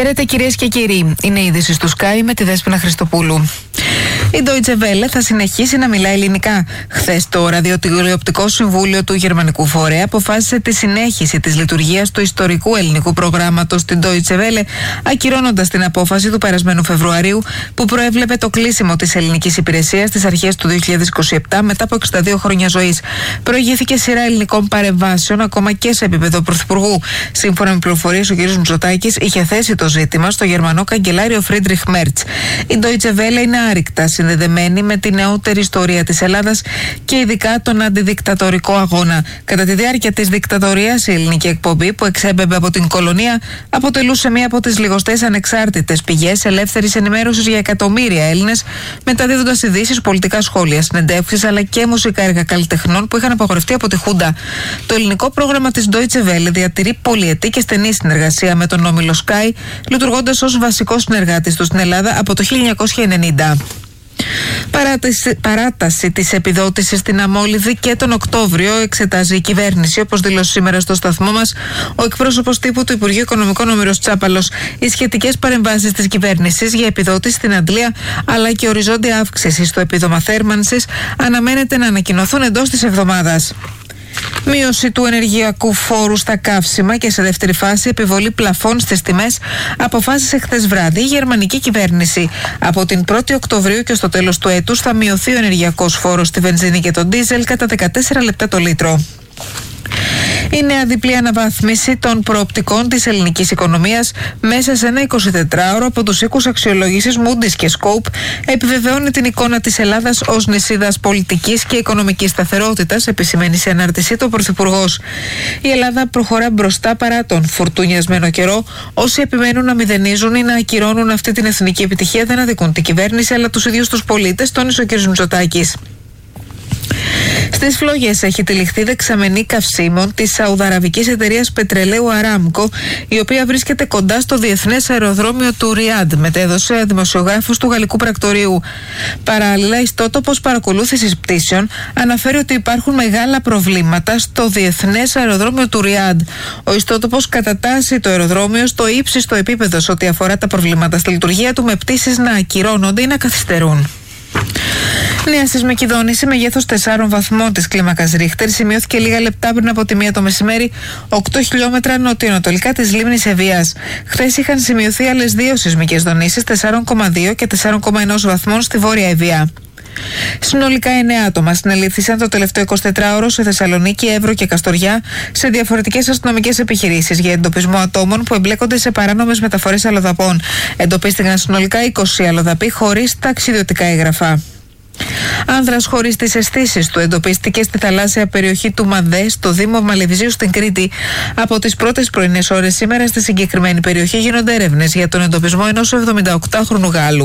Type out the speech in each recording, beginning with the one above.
Χαίρετε κυρίες και κύριοι. Είναι η είδηση του Sky με τη Δέσποινα Χριστοπούλου. Η Deutsche Welle θα συνεχίσει να μιλά ελληνικά. Χθες το ραδιοτηλεοπτικό συμβούλιο του γερμανικού φορέα αποφάσισε τη συνέχιση της λειτουργίας του ιστορικού ελληνικού προγράμματος στην Deutsche Welle, ακυρώνοντας την απόφαση του περασμένου Φεβρουαρίου που προέβλεπε το κλείσιμο της ελληνικής υπηρεσίας στις αρχές του 2027 μετά από 62 χρόνια ζωής. Προηγήθηκε σειρά ελληνικών παρεμβάσεων ακόμα και σε επίπεδο πρωθυπουργού. Σύμφωνα με πληροφορίες, ο κ. Μητσοτάκης είχε θέσει το ζήτημα στο γερμανό καγκελάριο Φρίντριχ Μέρτς. Η Deutsche Welle είναι άρρηκτα συνδεδεμένη με τη νεότερη ιστορία της Ελλάδας και ειδικά τον αντιδικτατορικό αγώνα. Κατά τη διάρκεια της δικτατορίας, η ελληνική εκπομπή που εξέπεμπε από την κολονία αποτελούσε μία από τις λιγοστές ανεξάρτητες πηγές ελεύθερης ενημέρωσης για εκατομμύρια Έλληνες, μεταδίδοντας ειδήσεις, πολιτικά σχόλια, συνεντεύξεις αλλά και μουσικά έργα καλλιτεχνών που είχαν απαγορευτεί από τη Χούντα. Το ελληνικό πρόγραμμα της Deutsche Welle διατηρεί πολυετή και στενή συνεργασία με τον όμιλο Sky, λειτουργώντας ως βασικός συνεργάτης του στην Ελλάδα από το 1990. Παράταση της επιδότησης στην Αμόλυδη και τον Οκτώβριο εξετάζει η κυβέρνηση, όπως δήλωσε σήμερα στο σταθμό μας ο εκπρόσωπος τύπου του Υπουργείου Οικονομικών ο Μύρος Τσάπαλος. Οι σχετικές παρεμβάσεις της κυβέρνησης για επιδότηση στην Αντλία αλλά και οριζόντια αύξηση στο επίδομα θέρμανσης αναμένεται να ανακοινωθούν εντός της εβδομάδας. Μείωση του ενεργειακού φόρου στα καύσιμα και σε δεύτερη φάση επιβολή πλαφών στις τιμές αποφάσισε χθες βράδυ η γερμανική κυβέρνηση. Από την 1η Οκτωβρίου και στο τέλος του έτους θα μειωθεί ο ενεργειακός φόρος στη βενζίνη και τον ντίζελ κατά 14 λεπτά το λίτρο. Η νέα διπλή αναβάθμιση των προοπτικών της ελληνικής οικονομίας μέσα σε ένα 24ωρο από τους οίκους αξιολόγησης Moody's και Scope επιβεβαιώνει την εικόνα της Ελλάδας ως νησίδας πολιτικής και οικονομικής σταθερότητας, επισημαίνει σε ανάρτησή του ο Πρωθυπουργός. Η Ελλάδα προχωρά μπροστά παρά τον φουρτουνιασμένο καιρό. Όσοι επιμένουν να μηδενίζουν ή να ακυρώνουν αυτή την εθνική επιτυχία δεν αδικούν την κυβέρνηση αλλά τους ίδιους τους πολίτες, τόνισε ο κ. Μητσοτάκης. Στις φλόγες έχει τυλιχθεί δεξαμενή καυσίμων της σαουδαραβικής εταιρείας πετρελαίου Aramco, η οποία βρίσκεται κοντά στο διεθνές αεροδρόμιο του Ριάντ, μετέδωσε δημοσιογράφος του γαλλικού πρακτορείου. Παράλληλα, ιστότοπος παρακολούθησης πτήσεων αναφέρει ότι υπάρχουν μεγάλα προβλήματα στο διεθνές αεροδρόμιο του Ριάντ. Ο ιστότοπος κατατάσσει το αεροδρόμιο στο ύψιστο επίπεδο σε ό,τι αφορά τα προβλήματα στη λειτουργία του, με πτήσεις να ακυρώνονται ή να καθυστερούν. Νέα σεισμική δόνηση μεγέθους 4 βαθμών της κλίμακας Ρίχτερ σημειώθηκε λίγα λεπτά πριν από τη 1 το μεσημέρι, 8 χιλιόμετρα νοτιοανατολικά της λίμνης Ευβοίας. Χθες είχαν σημειωθεί άλλες 2 σεισμικές δονήσεις 4,2 και 4,1 βαθμών στη Βόρεια Ευβοία. Συνολικά 9 άτομα συνελήφθησαν το τελευταίο 24ωρο σε Θεσσαλονίκη, Εύρο και Καστοριά σε διαφορετικές αστυνομικές επιχειρήσεις για εντοπισμό ατόμων που εμπλέκονται σε παράνομες μεταφορές αλλοδαπών. Εντοπίστηκαν συνολικά 20 αλλοδαποί χωρίς ταξιδιωτικά έγγραφα. Άνδρας χωρίς τις αισθήσεις του εντοπίστηκε στη θαλάσσια περιοχή του Μαδέ, στο Δήμο Μαλεβιζίου στην Κρήτη. Από τις πρώτες πρωινές ώρες σήμερα στη συγκεκριμένη περιοχή γίνονται έρευνες για τον εντοπισμό ενός 78χρονου Γάλλου.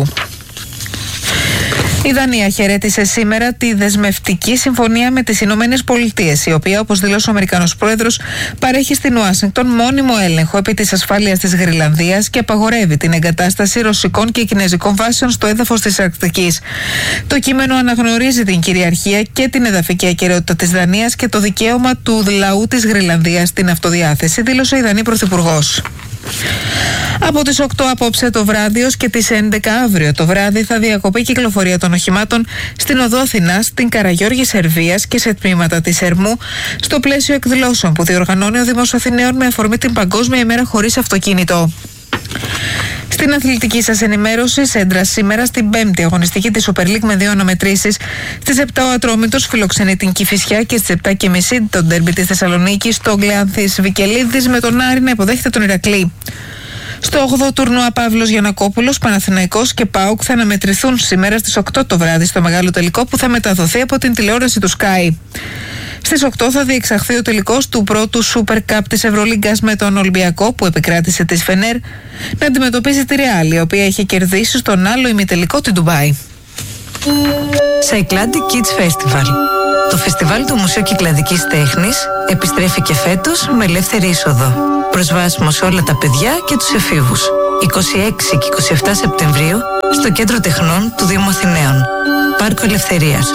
Η Δανία χαιρέτησε σήμερα τη δεσμευτική συμφωνία με τις Ηνωμένες Πολιτείες, η οποία, όπως δήλωσε ο Αμερικανός Πρόεδρος, παρέχει στην Ουάσιγκτον μόνιμο έλεγχο επί της ασφάλειας της Γροιλανδίας και απαγορεύει την εγκατάσταση ρωσικών και κινέζικων βάσεων στο έδαφος της Αρκτικής. Το κείμενο αναγνωρίζει την κυριαρχία και την εδαφική ακεραιότητα της Δανίας και το δικαίωμα του λαού της Γροιλανδίας στην αυτοδιάθεση, δήλωσε η Δανή Πρωθυπουργός. Από τις 8 απόψε το βράδυ ως και τις 11 αύριο το βράδυ θα διακοπεί η κυκλοφορία των οχημάτων στην οδό Αθηνάς, στην Καραγιώργη Σερβίας και σε τμήματα της Ερμού, στο πλαίσιο εκδηλώσεων που διοργανώνει ο Δήμος Αθηναίων με αφορμή την Παγκόσμια ημέρα χωρίς αυτοκίνητο. Στην αθλητική σας ενημέρωση, Σέντρα σήμερα στην 5η αγωνιστική της Super League με 2 αναμετρήσεις. Στις 7 ο Ατρόμητος φιλοξενεί την Κηφισιά και στις 7:30 το ντέρμπι της Θεσσαλονίκης στο Γκλεάνθης Βικελίδης με τον Άρη να υποδέχεται τον Ηρακλή. Στο 8ο τουρνουά Παύλος Γιαννακόπουλος, Παναθηναϊκός και ΠΑΟΚ θα αναμετρηθούν σήμερα στις 8 το βράδυ στο μεγάλο τελικό που θα μεταδοθεί από την τηλεόραση του Sky. Στις 8 θα διεξαχθεί ο τελικός του πρώτου Super Cup της Ευρωλίγκας με τον Ολυμπιακό που επικράτησε της Φενέρ να αντιμετωπίσει τη Ρεάλ, η οποία έχει κερδίσει στον άλλο ημιτελικό την Ντουμπάι. Cycladic Kids Festival. Το φεστιβάλ του Μουσείου Κυκλαδικής Τέχνης επιστρέφει και φέτος με ελεύθερη είσοδο. Προσβάσιμο σε όλα τα παιδιά και τους εφήβους. 26 και 27 Σεπτεμβρίου στο Κέντρο Τεχνών του Δήμου Αθηναίων. Πάρκο Ελευθερίας.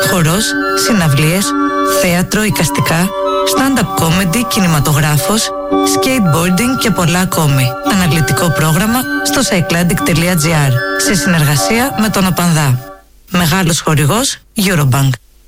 Χορός, συναυλίες, θέατρο, εικαστικά, stand-up comedy, κινηματογράφος, skateboarding και πολλά ακόμη. Αναλυτικό πρόγραμμα στο cyclandic.gr σε συνεργασία με τον Απανδά. Μεγάλος χορηγός Eurobank.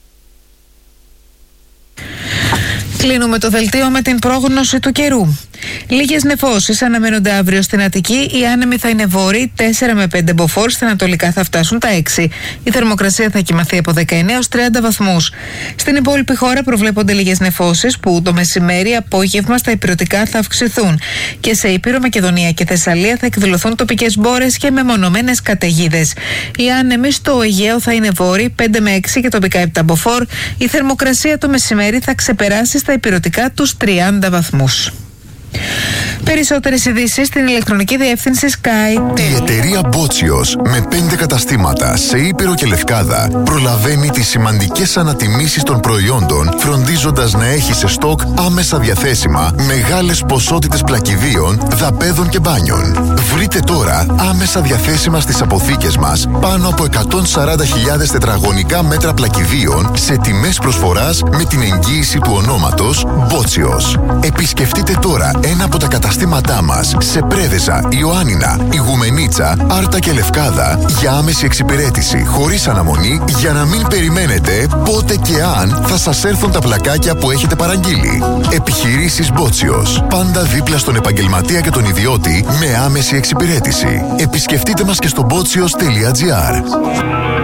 Κλείνουμε το δελτίο με την πρόγνωση του καιρού. Λίγες νεφώσεις αναμένονται αύριο στην Αττική. Οι άνεμοι θα είναι βόρειοι, 4 με 5 μποφόρ, στα ανατολικά θα φτάσουν τα 6. Η θερμοκρασία θα κοιμαθεί από 19 έως 30 βαθμούς. Στην υπόλοιπη χώρα προβλέπονται λίγες νεφώσεις που το μεσημέρι, απόγευμα στα ηπειρωτικά θα αυξηθούν. Και σε Ήπειρο, Μακεδονία και Θεσσαλία θα εκδηλωθούν τοπικές μπόρες και μεμονωμένες καταιγίδες. Οι άνεμοι στο Αιγαίο θα είναι βόρειοι, 5 με 6 και τοπικά 7 μποφόρ. Η θερμοκρασία το μεσημέρι θα ξεπεράσει στα ηπειρωτικά τους 30 βαθμούς. Περισσότερες ειδήσεις στην ηλεκτρονική διεύθυνση Sky. Η εταιρεία Μπότσιος με 5 καταστήματα σε Ήπειρο και Λευκάδα προλαβαίνει τις σημαντικές ανατιμήσεις των προϊόντων, φροντίζοντας να έχει σε στόκ άμεσα διαθέσιμα μεγάλες ποσότητες πλακιδίων, δαπέδων και μπάνιων. Βρείτε τώρα άμεσα διαθέσιμα στις αποθήκες μας πάνω από 140.000 τετραγωνικά μέτρα πλακιδίων σε τιμές προσφοράς με την εγγύηση του ονόματος Μπότσιος. Επισκεφτείτε τώρα ένα από τα καταστήματά μας σε Πρέβεζα, Ιωάννινα, Ιγουμενίτσα, Άρτα και Λευκάδα για άμεση εξυπηρέτηση χωρίς αναμονή, για να μην περιμένετε πότε και αν θα σας έρθουν τα πλακάκια που έχετε παραγγείλει. Επιχειρήσεις Μπότσιος. Πάντα δίπλα στον επαγγελματία και τον ιδιώτη με άμεση εξυπηρέτηση. Επισκεφτείτε μας και στο botsios.gr.